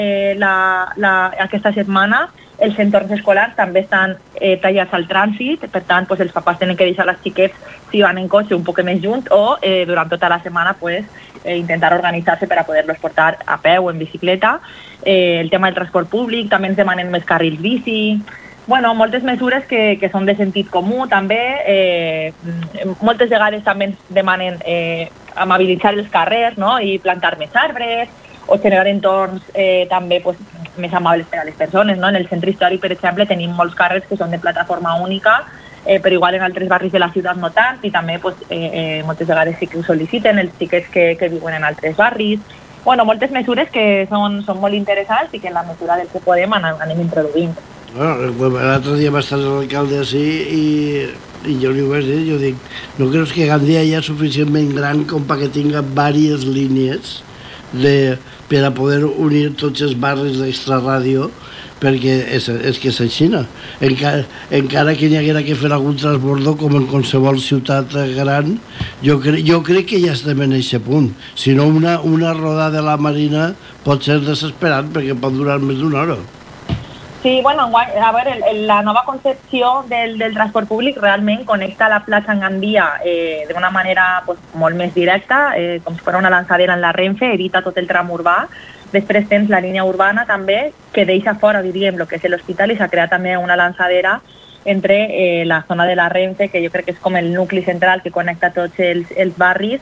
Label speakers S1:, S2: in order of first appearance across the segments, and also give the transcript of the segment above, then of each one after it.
S1: aquesta setmana els entorns escolars també estan tallats al trànsit, per tant els papàs tenen que deixar les xiquets si van en cotxe un poc més junts o durant tota la setmana intentar organitzar-se per a poder-los portar a peu o en bicicleta. El tema del transport públic, també ens demanen més carrils bici. Bueno, moltes mesures que són de sentit comú també. Moltes vegades també ens demanen amabilitzar els carrers, no? I plantar més arbres o generar entorns també més amables per a les persones, no? En el centre històric, per exemple, tenim molts carrers que són de plataforma única, però igual en altres barris de la ciutat no tant, i també moltes vegades sí que ho sol·liciten els xiquets que viuen en altres barris. Bueno, moltes mesures que són molt interessants i que en la mesura del que podem anem introduint.
S2: L'altre dia va estar l'alcalde així i jo li vaig dir, jo dic, no creus que Gandia ja és suficientment gran com perquè tinga diverses línies per a poder unir tots els barris d'extraràdio, perquè és que és així. Encara que n'hi haguera que fer algun transbordó com en qualsevol ciutat gran, jo crec que ja estem en aquest punt. Si no, una rodada de la Marina pot ser desesperant perquè pot durar més d'una hora.
S1: Sí, bueno, a veure, la nova concepció del transport públic realment connecta la platja en Gandia d'una manera molt més directa, com si fos una lançadera en la Renfe, evita tot el tram urbà. Després tens la línia urbana també, que deixa fora, diríem, el que és l'hospital, i s'ha creat també una lançadera entre la zona de la Renfe, que jo crec que és com el nucli central que connecta tots els barris,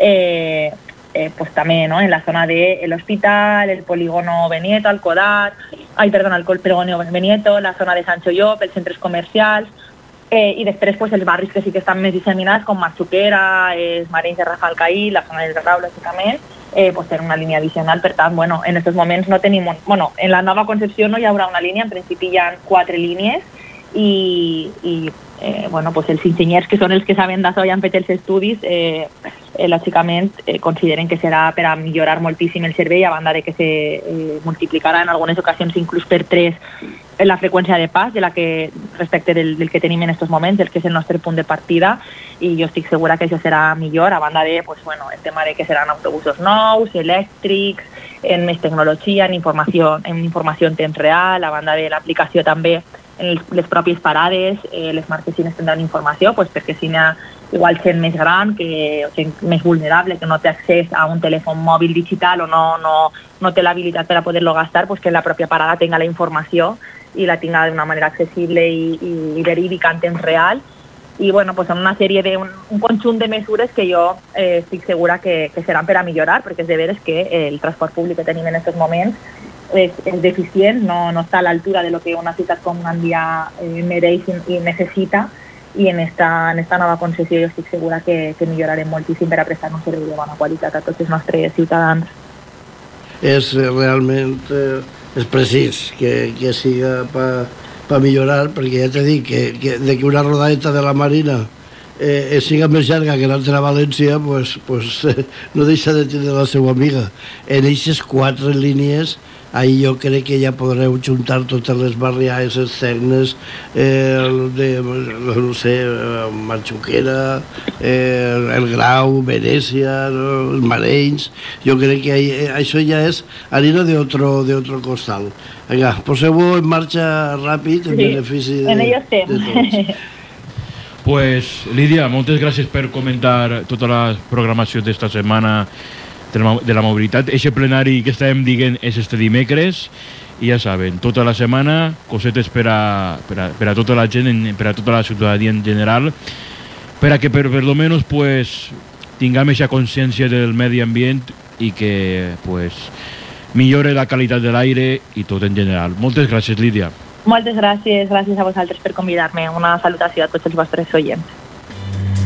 S1: també, ¿no? En la zona de l'hospital, el polígono Benieto, el polígono Benieto, la zona de Sancho Llop, els centres comercials, i després els barris que sí que estan més disseminats, com Marxuquera, els Marenys de Rafael Caí, la zona del Grau, lògicament, tenen una línia addicional. Per tant, bueno, en aquests moments no tenim... en la nova concepció no hi haurà una línia, en principi hi ha 4 línies, i els enginyers, que són els que saben d'això i han fet els estudis, lògicament consideren que serà per a millorar moltíssim el servei, a banda de que se multiplicarà en algunes ocasions inclús per 3 la freqüència de pas respecte del que tenim en aquests moments, del que és el nostre punt de partida, i jo estic segura que això serà millor, a banda de el tema de que seran autobusos nous, elèctrics, en més tecnologia, en informació en temps real, a banda de l'aplicació també en les pròpies parades, les marquesines tindran informació, perquè si n'hi ha igual gent més gran, o gent més vulnerable, que no té accés a un telèfon mòbil digital o no té l'habilitat per a poder-lo gastar, que la pròpia parada tenga la informació i la tinga d'una manera accessible i verídica en temps real. I són una sèrie un conjunt de mesures que jo estic segura que seran per a millorar, perquè és de veres que el transport públic que tenim en aquests moments és deficient, no està a l'altura de lo que una ciutat com Gandia mereix i necessita, i en esta nova concessió jo estic segura que millorarem moltíssim per a prestar un servei de bona qualitat a tots els nostres ciutadans.
S2: És realment precís que siga per millorar, perquè ja t'he dit que una rodadeta de la Marina siga més llarga que l'altra a València, no deixa de tenir la seva amiga. En aquestes 4 línies ahí jo crec que ja podreu juntar totes les barriades externes, no sé, Marxuquera, el Grau, Venècia, els Marenys. Jo crec que això ja és harina de otro costal. Vinga, poseu-ho en marxa ràpid, en benefici de tots.
S3: Pues, Lídia, moltes gràcies per comentar tota la programació d'esta setmana de la mobilitat. Eixe plenari que estàvem dient és este dimecres, i ja saben, tota la setmana cosetes per a tota la gent, per a tota la ciutadania en general, per a que per lo menos tinguem aquesta consciència del medi ambient i que millore la qualitat de l'aire i tot en general. Moltes gràcies, Lídia.
S1: Moltes gràcies a vosaltres per convidar-me. Una salutació a tots els vostres oients.